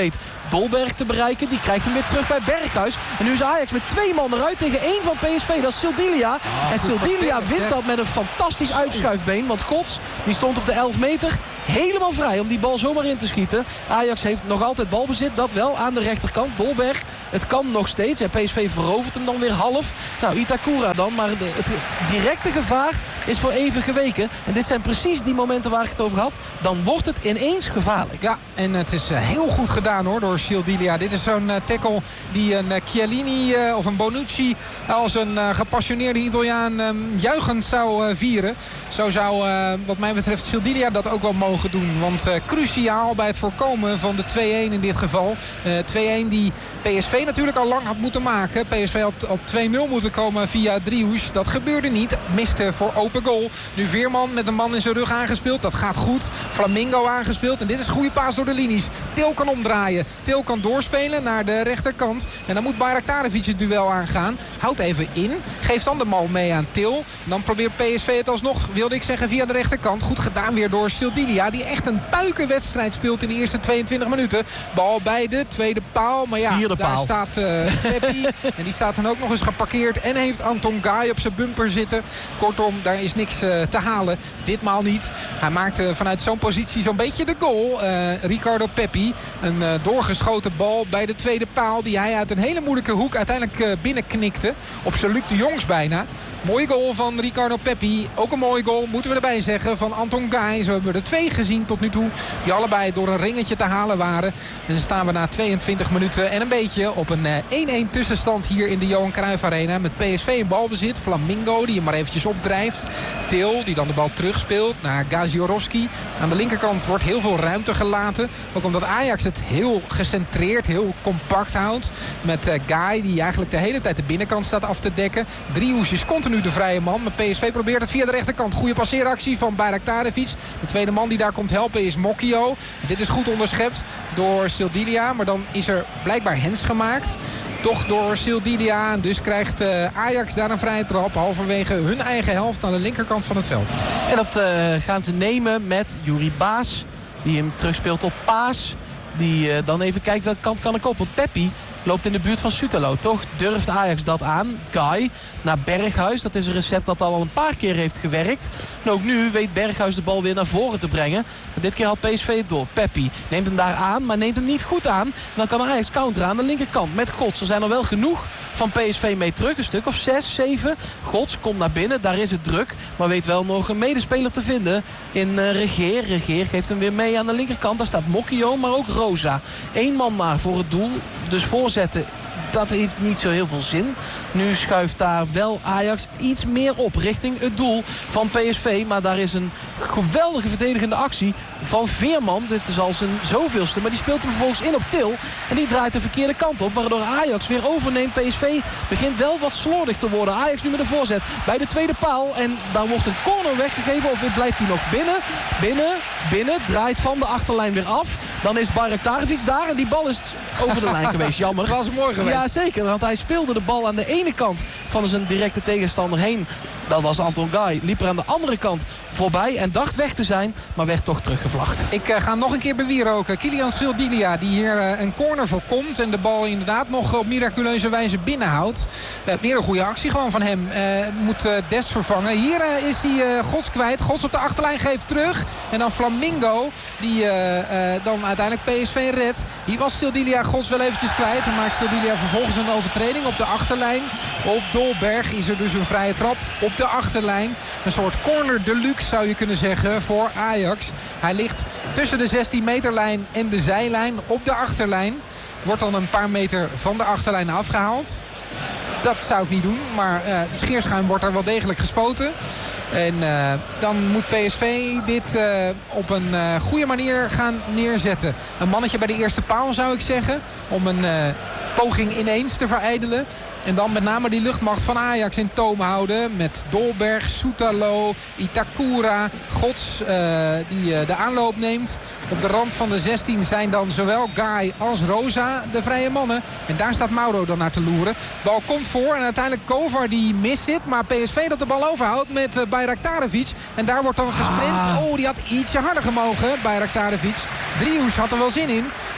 Dolberg te bereiken. Die krijgt hem weer terug bij Berghuis. En nu is Ajax met twee man eruit tegen één van P S V. Dat is Sildilia. Oh, en Sildilia wint dat met een fantastisch uitschuifbeen. Want Gods, die stond op de elf meter helemaal vrij om die bal zomaar in te schieten. Ajax heeft nog altijd balbezit. Dat wel aan de rechterkant. Dolberg, het kan nog steeds. En P S V verovert hem dan weer half. Nou, Itakura dan. Maar de, het directe gevaar is voor even geweken. En dit zijn precies die momenten waar ik het over had. Dan wordt het ineens gevaarlijk. Ja, en het is uh, heel goed gedaan hoor door Sildilia. Dit is zo'n uh, tackle die een uh, Chiellini uh, of een Bonucci als een uh, gepassioneerde Italiaan um, juichend zou uh, vieren. Zo zou uh, wat mij betreft Sildilia dat ook wel mogen doen. Want uh, cruciaal bij het voorkomen van de twee-een in dit geval. Uh, twee-een die P S V natuurlijk al lang had moeten maken. P S V had op twee nul moeten komen via Driouche. Dat gebeurde niet. Miste voor open goal. Nu Veerman met een man in zijn rug aangespeeld. Dat gaat goed. Flamingo aangespeeld. En dit is een goede paas door de linies. Til kan omdraaien. Til kan doorspelen naar de rechterkant. En dan moet Bayraktarevic het duel aangaan. Houdt even in. Geeft dan de bal mee aan Til. Dan probeert P S V het alsnog, wilde ik zeggen, via de rechterkant. Goed gedaan weer door Sildilia. Die echt een puikenwedstrijd speelt in de eerste tweeëntwintig minuten. Bal bij de tweede paal. Maar ja, Vierde daar paal. staat uh, Peppi. En die staat dan ook nog eens geparkeerd. En heeft Anton Guy op zijn bumper zitten. Kortom, daar is niks uh, te halen. Ditmaal niet. Hij maakte vanuit zo'n positie zo'n beetje de goal. Uh, Ricardo Peppi. Een uh, doorgeschoten bal bij de tweede paal. Die hij uit een hele moeilijke hoek uiteindelijk uh, binnenknikte. Op zijn Luc de Jongs bijna. Mooie goal van Ricardo Peppi. Ook een mooie goal, moeten we erbij zeggen, van Anton Guy. Zo hebben we er twee gezien tot nu toe. Die allebei door een ringetje te halen waren. En dan staan we na tweeëntwintig minuten en een beetje op een één-één tussenstand hier in de Johan Cruijff Arena. Met P S V in balbezit. Flamingo die hem maar eventjes opdrijft. Til die dan de bal terugspeelt naar Gaziorowski. Aan de linkerkant wordt heel veel ruimte gelaten. Ook omdat Ajax het heel gecentreerd, heel compact houdt. Met uh, Guy die eigenlijk de hele tijd de binnenkant staat af te dekken. Driouche is continu de vrije man. Maar P S V probeert het via de rechterkant. Goede passeeractie van Bayraktarevic. De tweede man die daar komt helpen is Mokio. Dit is goed onderschept door Sildilia. Maar dan is er blijkbaar hens gemaakt. Toch door Sildilia. Dus krijgt uh, Ajax daar een vrije trap. Halverwege hun eigen helft aan de linkerkant van het veld. En dat uh, gaan ze nemen met Juri Baas. Die hem terugspeelt op Paas. Die uh, dan even kijkt welke kant kan ik op. Want Peppi loopt in de buurt van Sutalo. Toch durft Ajax dat aan. Guy naar Berghuis. Dat is een recept dat al een paar keer heeft gewerkt. En ook nu weet Berghuis de bal weer naar voren te brengen. Maar dit keer had P S V het door. Peppi neemt hem daar aan, maar neemt hem niet goed aan. En dan kan Ajax counteren aan de linkerkant. Met Gods. Er zijn er wel genoeg van P S V mee terug. Een stuk of zes, zeven. Gods komt naar binnen. Daar is het druk. Maar weet wel nog een medespeler te vinden in uh, Regeer. Regeer geeft hem weer mee aan de linkerkant. Daar staat Mokio, maar ook Rosa. Eén man maar voor het doel. Dus voorzetten, dat heeft niet zo heel veel zin. Nu schuift daar wel Ajax iets meer op richting het doel van P S V. Maar daar is een geweldige verdedigende actie van Veerman. Dit is al zijn zoveelste. Maar die speelt hem vervolgens in op Til. En die draait de verkeerde kant op. Waardoor Ajax weer overneemt. P S V begint wel wat slordig te worden. Ajax nu met een voorzet bij de tweede paal. En daar wordt een corner weggegeven. Of blijft hij nog binnen? Binnen, binnen. Draait van de achterlijn weer af. Dan is Bayraktarevic daar. En die bal is over de lijn geweest. Jammer. Dat was mooi geweest. Ja, zeker. Want hij speelde de bal aan de ene kant van zijn directe tegenstander heen. Dat was Anton Guy. Liep er aan de andere kant voorbij en dacht weg te zijn, maar werd toch teruggevlacht. Ik uh, ga nog een keer bewieroken. Kilian Sildilia die hier uh, een corner voorkomt en de bal inderdaad nog op miraculeuze wijze binnenhoudt. Uh, weer een goede actie gewoon van hem. Uh, moet uh, Dest vervangen. Hier uh, is hij uh, Gods kwijt. Gods op de achterlijn geeft terug. En dan Flamingo die uh, uh, dan uiteindelijk P S V redt. Hier was Sildilia Gods wel eventjes kwijt. Dan maakt Sildilia vervolgens een overtreding op de achterlijn. Op Dolberg is er dus een vrije trap op de achterlijn. Een soort corner deluxe zou je kunnen zeggen voor Ajax. Hij ligt tussen de zestien meterlijn en de zijlijn op de achterlijn. Wordt dan een paar meter van de achterlijn afgehaald. Dat zou ik niet doen, maar uh, scheerschuim wordt er wel degelijk gespoten. En uh, dan moet P S V dit uh, op een uh, goede manier gaan neerzetten. Een mannetje bij de eerste paal zou ik zeggen. Om een uh, poging ineens te verijdelen. En dan met name die luchtmacht van Ajax in toom houden. Met Dolberg, Soetalo, Itakura, Gods uh, die uh, de aanloop neemt. Op de rand van de zestien zijn dan zowel Guy als Rosa de vrije mannen. En daar staat Mauro dan naar te loeren. Bal komt voor en uiteindelijk Kovar die mis zit. Maar P S V dat de bal overhoudt met uh, Bayraktarevic. En daar wordt dan gesprint. Ah. Oh, die had ietsje harder gemogen, Bayraktarevic. Driouche had er wel zin in.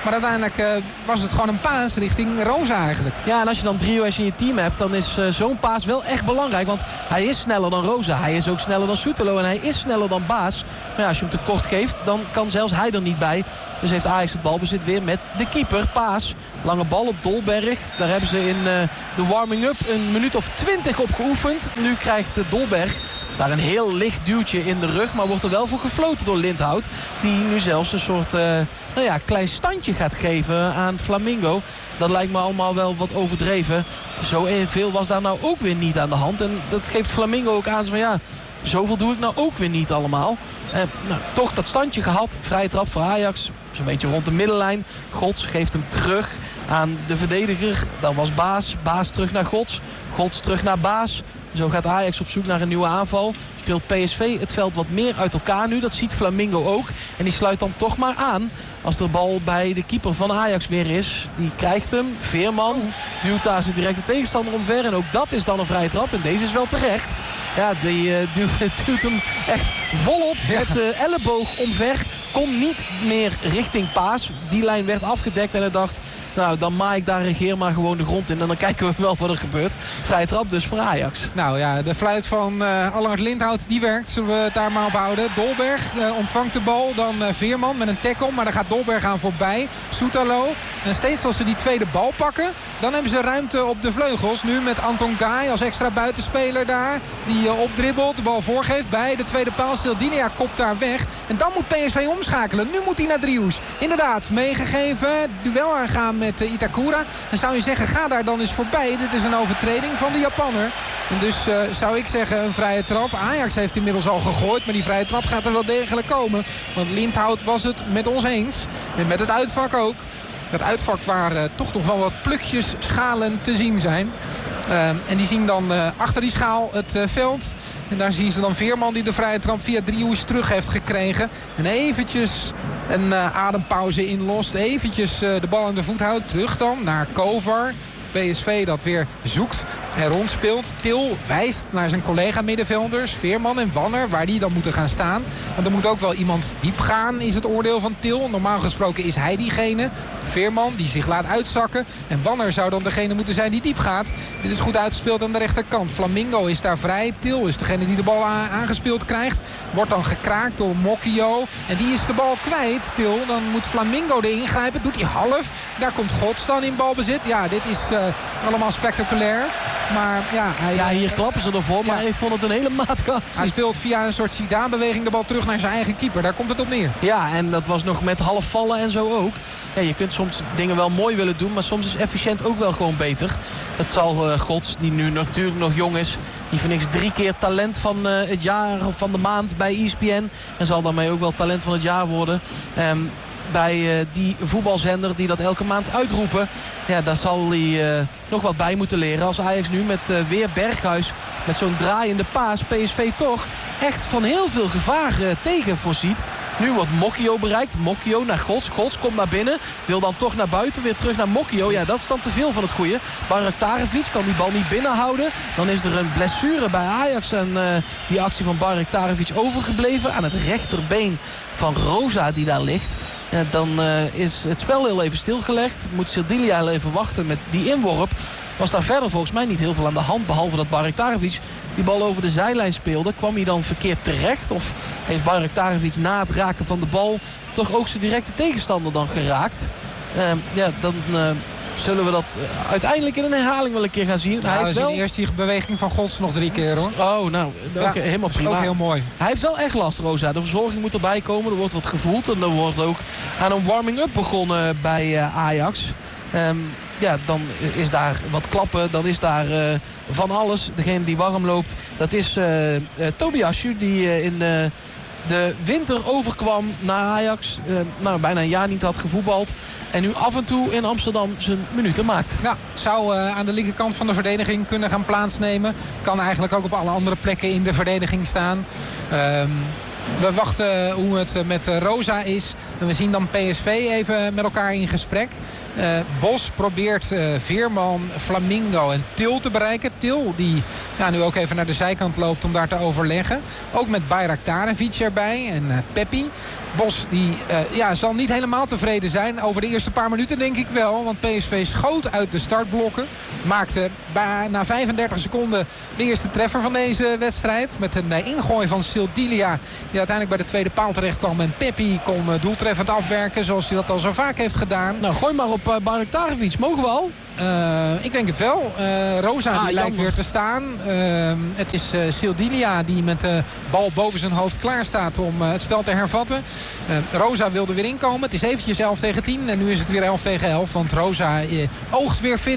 Maar uiteindelijk uh, was het gewoon een paas richting Rosa eigenlijk. Ja, en als je dan Driehuis in je team hebt, dan is uh, zo'n paas wel echt belangrijk. Want hij is sneller dan Rosa. Hij is ook sneller dan Soetelo. En hij is sneller dan Baas. Maar ja, als je hem tekort geeft, dan kan zelfs hij er niet bij. Dus heeft Ajax het balbezit weer met de keeper, Paas. Lange bal op Dolberg. Daar hebben ze in uh, de warming-up een minuut of twintig op geoefend. Nu krijgt uh, Dolberg daar een heel licht duwtje in de rug. Maar wordt er wel voor gefloten door Lindhout. Die nu zelfs een soort uh, nou ja, klein standje gaat geven aan Flamingo. Dat lijkt me allemaal wel wat overdreven. Zo veel was daar nou ook weer niet aan de hand. En dat geeft Flamingo ook aan van ja, zoveel doe ik nou ook weer niet allemaal. Eh, nou, toch dat standje gehad. Vrije trap voor Ajax. Zo'n beetje rond de middenlijn. Gods geeft hem terug aan de verdediger. Dat was Baas. Baas terug naar Gods. Gods terug naar Baas. Zo gaat Ajax op zoek naar een nieuwe aanval. Speelt P S V het veld wat meer uit elkaar nu. Dat ziet Flamingo ook. En die sluit dan toch maar aan. Als de bal bij de keeper van Ajax weer is. Die krijgt hem. Veerman duwt daar zijn directe tegenstander omver. En ook dat is dan een vrije trap. En deze is wel terecht. Ja, die uh, duwt, duwt hem echt volop met uh, elleboog omver. Komt niet meer richting Paas. Die lijn werd afgedekt en hij dacht, nou, dan maai ik daar regeer maar gewoon de grond in. En dan kijken we wel wat er gebeurt. Vrije trap dus voor Ajax. Nou ja, de fluit van uh, Allard Lindhout, die werkt. Zullen we het daar maar op houden. Dolberg uh, ontvangt de bal. Dan uh, Veerman met een tackle. Maar daar gaat Dolberg aan voorbij. Soetalo. En steeds als ze die tweede bal pakken, dan hebben ze ruimte op de vleugels. Nu met Anton Gaay als extra buitenspeler daar. Die uh, opdribbelt, de bal voorgeeft bij de tweede paal. Sildinia kopt daar weg. En dan moet P S V omschakelen. Nu moet hij naar Driehuis. Inderdaad, meegegeven. Duel aangaan met uh, Itakura. En zou je zeggen, ga daar dan eens voorbij. Dit is een overtreding van de Japanner. En dus uh, zou ik zeggen een vrije trap. Ajax heeft inmiddels al gegooid. Maar die vrije trap gaat er wel degelijk komen. Want Lindhout was het met ons eens. En met het uitvak ook. Het uitvak waar uh, toch nog wel wat plukjes schalen te zien zijn. Uh, en die zien dan uh, achter die schaal het uh, veld. En daar zien ze dan Veerman die de vrije trap via Driehuis terug heeft gekregen. En eventjes een uh, adempauze inlost. Eventjes uh, de bal aan de voet houdt. Terug dan naar Kovar. P S V dat weer zoekt en rondspeelt. Til wijst naar zijn collega middenvelders. Veerman en Wanner, waar die dan moeten gaan staan. Want er moet ook wel iemand diep gaan, is het oordeel van Til. Normaal gesproken is hij diegene. Veerman die zich laat uitzakken. En Wanner zou dan degene moeten zijn die diep gaat. Dit is goed uitgespeeld aan de rechterkant. Flamingo is daar vrij. Til is degene die de bal aangespeeld krijgt. Wordt dan gekraakt door Mokio. En die is de bal kwijt, Til. Dan moet Flamingo er ingrijpen. Doet hij half. Daar komt Gods dan in balbezit. Ja, dit is uh, allemaal spectaculair. Maar ja, hij, ja, hier klappen ze ervoor. Maar ja, ik vond het een hele matige actie. Hij speelt via een soort Zidane-beweging de bal terug naar zijn eigen keeper. Daar komt het op neer. Ja, en dat was nog met half vallen en zo ook. Ja, je kunt soms dingen wel mooi willen doen, maar soms is efficiënt ook wel gewoon beter. Het zal uh, Gods, die nu natuurlijk nog jong is, die vind ik drie keer talent van uh, het jaar of van de maand bij E S P N. En zal daarmee ook wel talent van het jaar worden. Um, bij uh, die voetbalzender die dat elke maand uitroepen. Ja, daar zal hij uh, nog wat bij moeten leren. Als Ajax nu met uh, weer Berghuis, met zo'n draaiende paas, P S V toch echt van heel veel gevaar uh, tegen voorziet. Nu wordt Mokio bereikt. Mokio naar Gods. Gods komt naar binnen. Wil dan toch naar buiten. Weer terug naar Mokio. Ja, dat is dan te veel van het goede. Barektarevic kan die bal niet binnenhouden. Dan is er een blessure bij Ajax. En uh, die actie van Barektarevic overgebleven. Aan het rechterbeen van Rosa die daar ligt. Ja, dan uh, is het spel heel even stilgelegd. Moet Sildilia heel even wachten met die inworp. Was daar verder volgens mij niet heel veel aan de hand. Behalve dat Barektarevic die bal over de zijlijn speelde. Kwam hij dan verkeerd terecht? Of heeft Barektarevic na het raken van de bal toch ook zijn directe tegenstander dan geraakt? Uh, ja, dan uh, zullen we dat uh, uiteindelijk in een herhaling wel een keer gaan zien. Nou, hij heeft heeft wel... wel... eerst die beweging van Gods nog drie keer hoor. Oh, nou, ja, okay, helemaal prima. Ook heel mooi. Hij heeft wel echt last, Rosa. De verzorging moet erbij komen. Er wordt wat gevoeld. En er wordt ook aan een warming-up begonnen bij uh, Ajax. Um, ja, dan is daar wat klappen. Dan is daar uh, van alles. Degene die warm loopt, dat is uh, uh, Tobiasje. Die uh, in uh, de winter overkwam naar Ajax. Uh, nou, bijna een jaar niet had gevoetbald. En nu af en toe in Amsterdam zijn minuten maakt. Ja, zou uh, aan de linkerkant van de verdediging kunnen gaan plaatsnemen. Kan eigenlijk ook op alle andere plekken in de verdediging staan. Um... We wachten hoe het met Rosa is. En we zien dan P S V even met elkaar in gesprek. Uh, Bos probeert uh, Veerman, Flamingo en Til te bereiken. Til die ja, nu ook even naar de zijkant loopt om daar te overleggen. Ook met Bayraktarevic erbij en uh, Peppi. Bos die uh, ja, zal niet helemaal tevreden zijn. Over de eerste paar minuten denk ik wel. Want P S V schoot uit de startblokken. Maakte bij, na vijfendertig seconden de eerste treffer van deze wedstrijd. Met een uh, ingooi van Sildilia. Die uiteindelijk bij de tweede paal terecht kwam. En Peppi kon uh, doeltreffend afwerken. Zoals hij dat al zo vaak heeft gedaan. Nou, gooi maar op uh, Bayraktarevic. Mogen we al? Uh, ik denk het wel. Uh, Rosa ah, die lijkt weer te staan. Uh, het is uh, Sildilia die met de bal boven zijn hoofd klaar staat om uh, het spel te hervatten. Uh, Rosa wilde weer inkomen. Het is eventjes elf tegen tien. En nu is het weer elf tegen elf. Want Rosa uh, oogt weer fit.